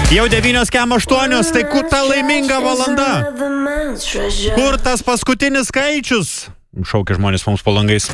Jau 9:08, tai kur ta laiminga valanda? Kur tas paskutinis skaičius? Šaukia žmonės mums po langais.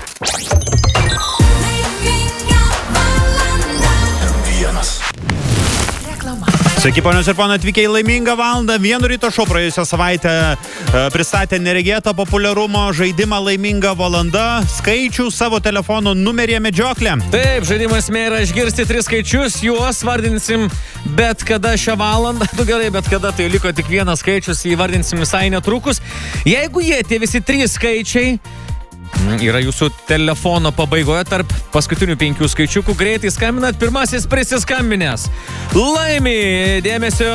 Sveiki, ponios ir ponai, atvykę į laimingą valandą. Vienu ryto šou praėjusią savaitę pristatė neregėtą populiarumo žaidimą Laiminga valanda. Skaičių savo telefono numeryje medžioklė. Taip, žaidimas yra išgirsti 3 skaičius, juos vardinsim bet kada šią valandą. Nu gerai, bet kada, tai liko tik vienas skaičius, jį vardinsim visai netrukus. Jeigu jie, tie visi 3 skaičiai yra jūsų telefono pabaigoje tarp paskutinių 5 skaičiukų, greitai skambinat, pirmasis prisiskambinęs. Laimi, dėmesio,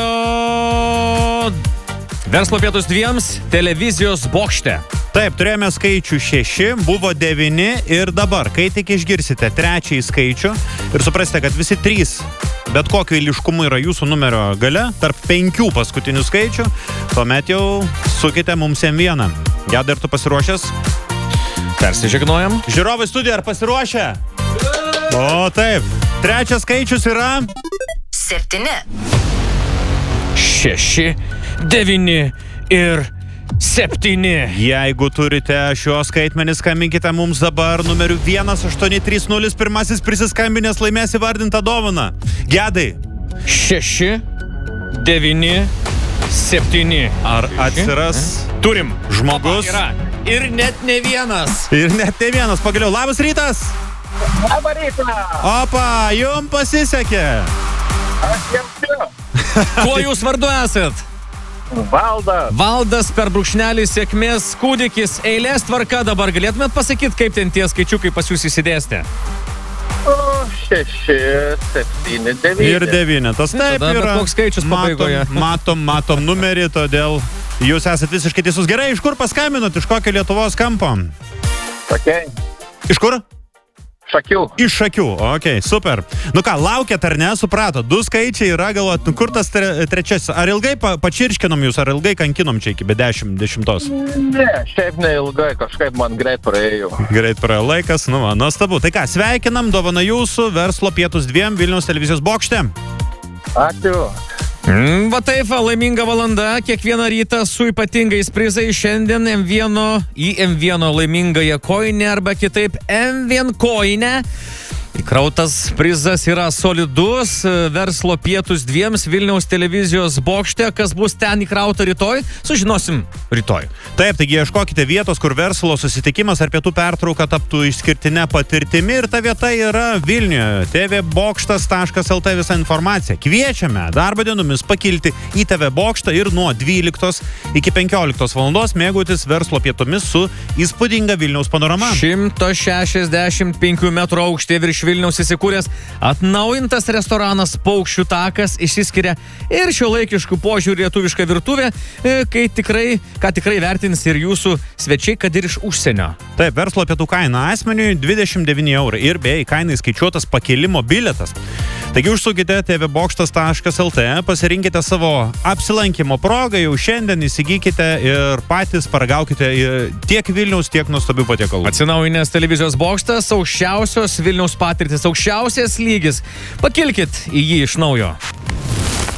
Verslo pietus 2 televizijos bokšte. Taip, turėjome skaičių 6, buvo 9 ir dabar, kai tik išgirsite 3 skaičių ir suprasite, kad visi 3 bet kokiu eiliškumu yra jūsų numerio gale, tarp 5 paskutinių skaičių, tuomet jau sukite mums M1. Gedai, ar tu pasiruošęs? Persižegnojam. Žiūrovai studijoje, ar pasiruošę? O, taip. 3 skaičius yra 7. 6, 9 ir 7. Jeigu turite šios skaitmenys, skambinkite mums dabar numeriu 1830, pirmasis prisiskambinęs laimės įvardintą dovaną. Gedai. 6, 9, 7. Ar atsiras Turim. žmogus? Yra. Ir net ne vienas. Ir net ne vienas. Pagaliau, labas rytas. Labą rytą. Opa, jum pasisekė. Aš jaučiu. Kuo jūs vardu esat? Valdas. Valdas per brūkšnelį sėkmės kūdikis. Eilės tvarka dabar. Galėtumėt pasakyti, kaip ten tie skaičiukai pas jūs įsidėstė? 6, 7, 9. Ir 9. Tas taip Tada, yra. bet koks skaičius pabaigoje? Matom numerį, todėl jūs esat visiškai teisus. Gerai, iš kur paskambinot? Iš kokio Lietuvos kampo? Okay. Iš kur? Šakių. Iš Šakių, okei, super. Nu ką, laukėt ar ne, suprato, 2 skaičiai yra, galvot, nu kur tas trečiasis? Ar ilgai pačirškinom jūs, ar ilgai kankinom čia iki be 10? Ne, šiaip neilgai, kažkaip man greit praėjo. Greit praėjo laikas, nu va, nuostabu. Tai ką, sveikinam, dovana jūsų, Verslo pietus 2 Vilniaus televizijos bokšte. Ačiū. Va taip, laiminga valanda, kiekvieną rytą su ypatingais prizais. Šiandien M1 laimingąją koinę arba kitaip M1 koinę. Įkrautas prizas yra solidus, Verslo pietus 2 Vilniaus televizijos bokšte. Kas bus ten įkrauta rytoj, sužinosim rytoj. Taip, taigi ieškokite vietos, kur verslo susitikimas ar pietų pertrauka taptų išskirtinė patirtimi ir ta vieta yra Vilniuje. tvbokštas.lt visa informacija. Kviečiame darbo dienomis pakilti į TV bokštą ir nuo 12 iki 15 valandos mėgautis verslo pietumis su įspūdinga Vilniaus panorama. 165 metrų aukštė virš Vilniaus įsikūręs atnaujintas restoranas Paukščių takas išsiskiria ir šiuolaikiškų požiūrį lietuvišką virtuvę, ką tikrai vertins ir jūsų svečiai, kad ir iš užsienio. Taip, verslo pietų kaina asmeniui 29 eurai ir beje, kainai skaičiuotas pakėlimo bilietas. Taigi užsukite tvbokštas.lt, pasirinkite savo apsilankimo progą, jau šiandien įsigykite ir patys paragaukite tiek Vilniaus, tiek nuostabių patiekalų. Atsinaujinęs televizijos bokštas, aukščiausios Vilniaus patirtis, aukščiausias lygis. Pakilkit į jį iš naujo.